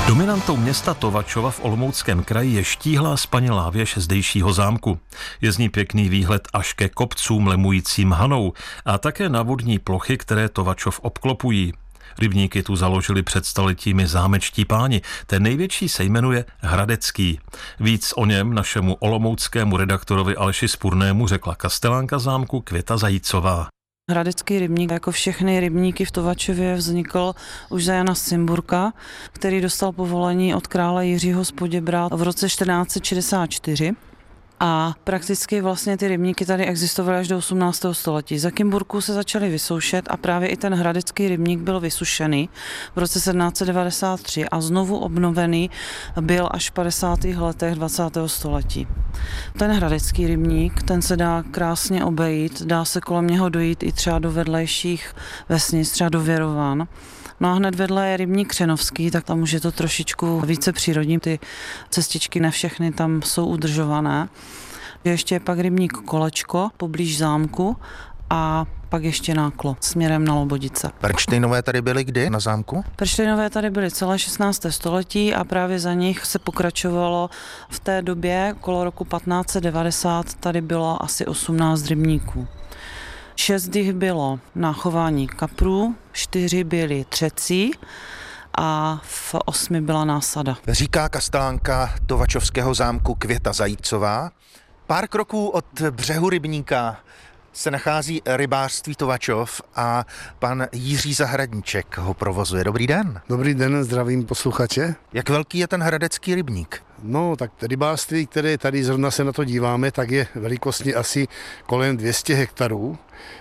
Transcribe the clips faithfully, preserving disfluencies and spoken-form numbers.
Dominantou města Tovačova v Olomouckém kraji je štíhlá zpanilá věž zdejšího zámku. Je z ní pěkný výhled až ke kopcům lemujícím Hanou a také na vodní plochy, které Tovačov obklopují. Rybníky tu založili před staletími zámečtí páni. Ten největší se jmenuje Hradecký. Víc o něm našemu olomouckému redaktorovi Aleši Spurnému řekla kastelánka zámku Květa Zajícová. Hradecký rybník, jako všechny rybníky v Tovačově, vznikl už za Jana Cimburka, který dostal povolení od krále Jiřího z Poděbrad v roce čtrnáct set šedesát čtyři. A prakticky vlastně ty rybníky tady existovaly až do osmnáctého století. Za Cimburků se začaly vysoušet a právě i ten hradecký rybník byl vysušený v roce sedmnáct set devadesát tři a znovu obnovený byl až v padesátých letech dvacátého století. Ten hradecký rybník, ten se dá krásně obejít, dá se kolem něho dojít i třeba do vedlejších vesnic, třeba do Věrovan. No a hned vedle je rybník Křenovský, tak tam už je to trošičku více přírodní. Ty cestičky ne všechny tam jsou udržované. Ještě je pak rybník Kolečko poblíž zámku a pak ještě Náklo směrem na Lobodice. Perštejnové tady byly kdy na zámku? Perštejnové tady byly celé šestnácté století a právě za nich se pokračovalo v té době, kolo roku patnáct set devadesát, tady bylo asi osmnáct rybníků. Šest jich bylo na chování kaprů, čtyři byly třecí a v osmi byla násada. Říká kastelánka Tovačovského zámku Květa Zajícová. Pár kroků od břehu rybníka se nachází rybářství Tovačov a pan Jiří Zahradníček ho provozuje. Dobrý den. Dobrý den, zdravím posluchače. Jak velký je ten hradecký rybník? No, tak rybářství, které tady zrovna se na to díváme, tak je velikostně asi kolem dvě stě hektarů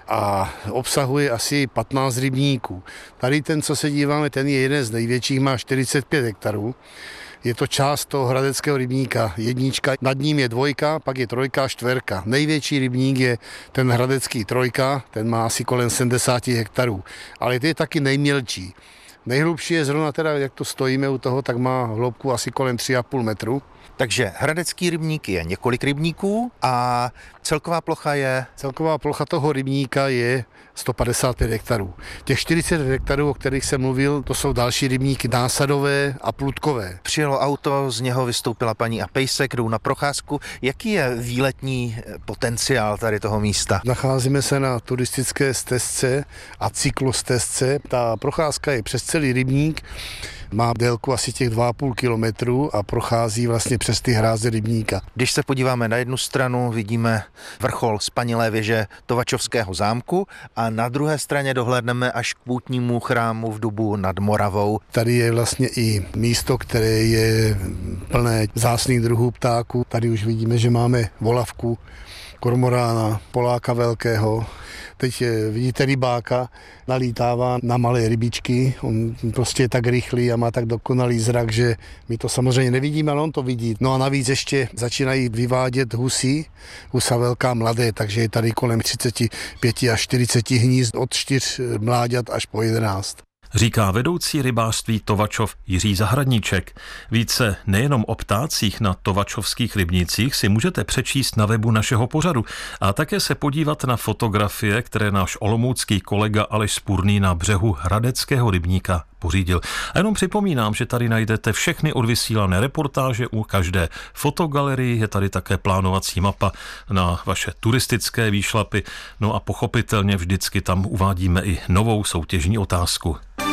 a obsahuje asi patnáct rybníků. Tady ten, co se díváme, ten je jeden z největších, má čtyřicet pět hektarů. Je to část toho hradeckého rybníka, jednička, nad ním je dvojka, pak je trojka a čtverka. Největší rybník je ten hradecký trojka, ten má asi kolem sedmdesát hektarů, ale to je taky nejmělčí. Nejhlubší je zrovna teda, jak to stojíme u toho, tak má hloubku asi kolem tři a půl metru. Takže hradecký rybník je několik rybníků a celková plocha je? Celková plocha toho rybníka je sto padesát pět hektarů. Těch čtyřicet hektarů, o kterých jsem mluvil, to jsou další rybníky násadové a plutkové. Přijelo auto, z něho vystoupila paní a pejsek, jdou na procházku. Jaký je výletní potenciál tady toho místa? Nacházíme se na turistické stezce a cyklostezce. Ta procházka je přes celý rybník. Má délku asi těch dva a půl kilometru a prochází vlastně přes ty hráze rybníka. Když se podíváme na jednu stranu, vidíme vrchol zpanilé věže Tovačovského zámku a na druhé straně dohlédneme až k poutnímu chrámu v Dubu nad Moravou. Tady je vlastně i místo, které je plné vzácných druhů ptáků. Tady už vidíme, že máme volavku, kormorána, poláka velkého. Teď vidíte rybáka, nalítává na malé rybičky, on prostě je tak rychlý a má tak dokonalý zrak, že my to samozřejmě nevidíme, ale on to vidí. No a navíc ještě začínají vyvádět husy, husa velká mladé, takže je tady kolem třicet pět až čtyřicet hnízd od čtyř mláďat až po jedenáct. Říká vedoucí rybářství Tovačov Jiří Zahradníček. Více nejenom o ptácích na tovačovských rybnících si můžete přečíst na webu našeho pořadu a také se podívat na fotografie, které náš olomoucký kolega Aleš Spurný na břehu hradeckého rybníka pořídil. A jenom připomínám, že tady najdete všechny odvysílané reportáže u každé fotogalerii, je tady také plánovací mapa na vaše turistické výšlapy, no a pochopitelně vždycky tam uvádíme i novou soutěžní otázku.